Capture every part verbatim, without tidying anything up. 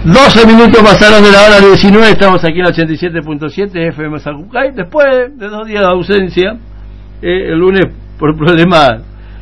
doce minutos pasaron de la hora diecinueve, estamos aquí en la ochenta y siete punto siete F M Sacucay, después de dos días de ausencia, eh, el lunes por problemas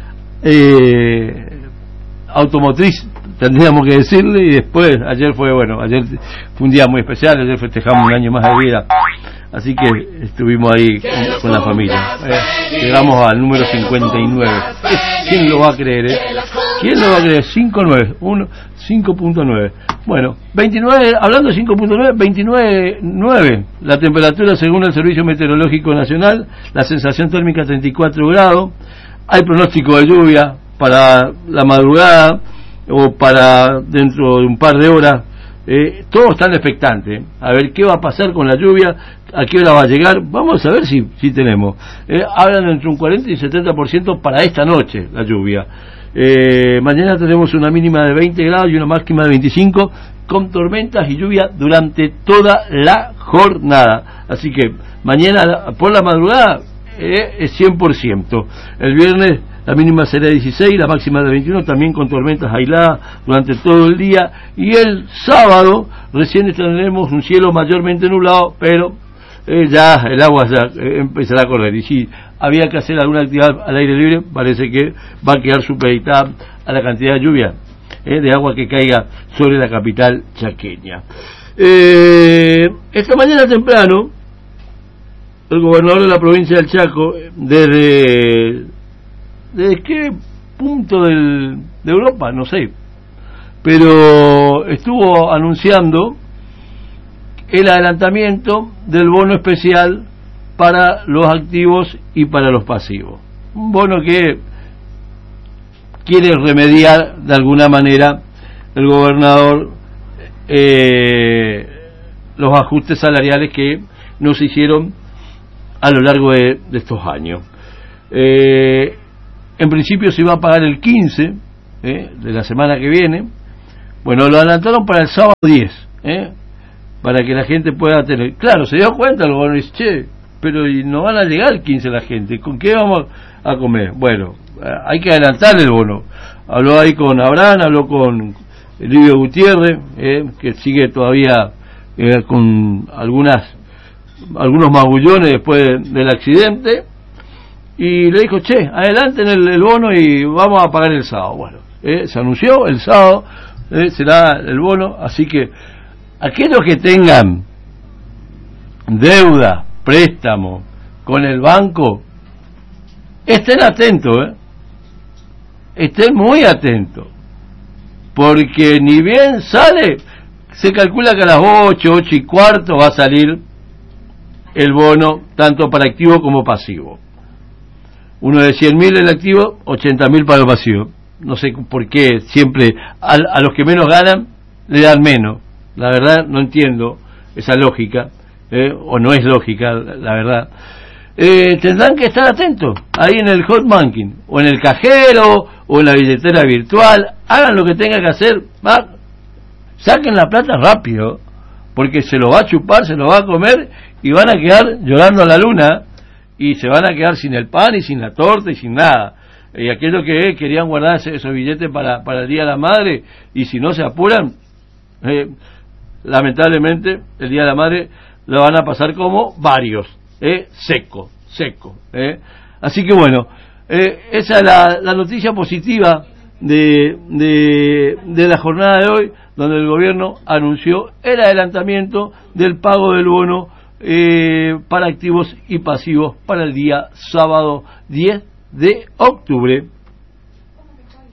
eh, automotriz, tendríamos que decirle, y después, ayer fue, bueno, ayer fue un día muy especial, ayer festejamos un año más de vida, así que estuvimos ahí con, con la familia. Eh, llegamos al número cincuenta y nueve. ¿Quién lo va a creer, eh? ¿Quién lo va a creer? cinco nueve, uno, cinco punto nueve. Bueno, veintinueve, hablando de cinco punto nueve, veintinueve punto nueve la temperatura según el Servicio Meteorológico Nacional, la sensación térmica treinta y cuatro grados, hay pronóstico de lluvia para la madrugada o para dentro de un par de horas. Eh, todos están expectantes a ver qué va a pasar con la lluvia, a qué hora va a llegar. Vamos a ver si, si tenemos. Eh, hablan entre un cuarenta y setenta por ciento para esta noche la lluvia. Eh, mañana tenemos una mínima de veinte grados y una máxima de veinticinco, con tormentas y lluvia durante toda la jornada. Así que mañana por la madrugada eh, es cien por ciento. El viernes la mínima será dieciséis, la máxima de veintiuno, también con tormentas aisladas durante todo el día. Y el sábado recién tendremos un cielo mayormente nublado, pero eh, ya el agua ya eh, empezará a correr. Y si había que hacer alguna actividad al aire libre, parece que va a quedar supeditada a la cantidad de lluvia, eh, de agua que caiga sobre la capital chaqueña. Eh, esta mañana temprano, el gobernador de la provincia del Chaco, desde, desde qué punto del, de Europa, no sé, pero estuvo anunciando el adelantamiento del bono especial para los activos y para los pasivos. Un bono que quiere remediar de alguna manera el gobernador eh, los ajustes salariales que no se hicieron a lo largo de, de estos años. Eh, en principio se iba a pagar el quince eh, de la semana que viene. Bueno, lo adelantaron para el sábado diez, eh, para que la gente pueda tener. Claro, se dio cuenta el gobernador y dice, che, pero y no van a llegar el quince la gente, ¿con qué vamos a comer? Bueno, hay que adelantar el bono. Habló ahí con Abraham, habló con Livio Gutiérrez, eh, que sigue todavía eh, con algunas algunos magullones después de, del accidente, y le dijo, che, adelanten el, el bono y vamos a pagar el sábado. Bueno, eh, se anunció el sábado, eh, será el bono, así que aquellos que tengan deuda, préstamo con el banco, estén atentos, ¿eh? estén muy atentos, porque ni bien sale, se calcula que a las ocho, ocho y cuarto va a salir el bono, tanto para activo como pasivo. Uno de cien mil el activo, ochenta mil para el pasivo. No sé por qué siempre a, a los que menos ganan le dan menos. La verdad no entiendo esa lógica. Eh, o no es lógica, la verdad. Eh, tendrán que estar atentos ahí en el hot banking, o en el cajero, o en la billetera virtual. Hagan lo que tengan que hacer, va, saquen la plata rápido, porque se lo va a chupar, se lo va a comer, y van a quedar llorando a la luna, y se van a quedar sin el pan, y sin la torta, y sin nada. Y aquellos que querían guardar esos billetes para, para el Día de la Madre, y si no se apuran, eh, lamentablemente, el Día de la Madre lo van a pasar como varios, eh, seco, seco. Eh. Así que bueno, eh, esa es la, la noticia positiva de, de, de la jornada de hoy, donde el gobierno anunció el adelantamiento del pago del bono eh, para activos y pasivos para el día sábado diez de octubre.